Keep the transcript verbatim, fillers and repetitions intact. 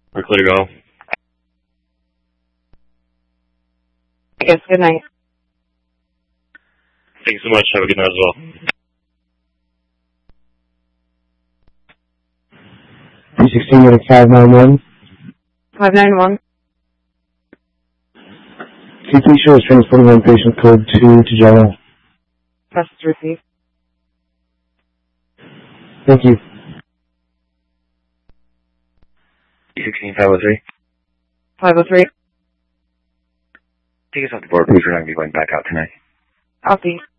We're clear to go. Yes, good night. Thanks so much. Have a good night as well. three sixteen unit five nine one. five nine one. Can you please show us transporting on patient code two to general? Press to receive. Thank you. sixteen five oh three. five oh three. Take us off the board, please. We're not going to be going back out tonight. Copy.